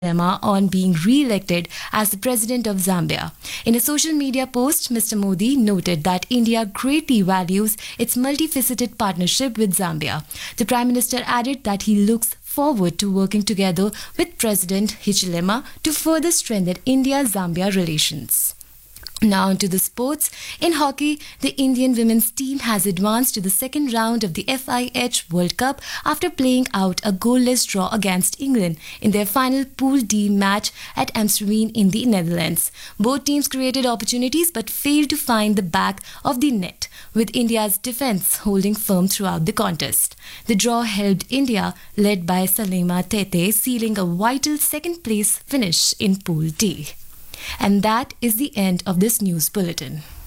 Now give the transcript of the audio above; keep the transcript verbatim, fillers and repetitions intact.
Hichilema on being re-elected as the president of Zambia. In a social media post, Mister Modi noted that India greatly values its multifaceted partnership with Zambia. The Prime Minister added that he looks forward to working together with President Hichilema to further strengthen India-Zambia relations. Now on to the sports. In hockey, the Indian women's team has advanced to the second round of the F I H World Cup after playing out a goalless draw against England in their final Pool D match at Amstelveen in the Netherlands. Both teams created opportunities but failed to find the back of the net, with India's defence holding firm throughout the contest. The draw helped India, led by Salima Tete, sealing a vital second-place finish in Pool D. And that is the end of this news bulletin.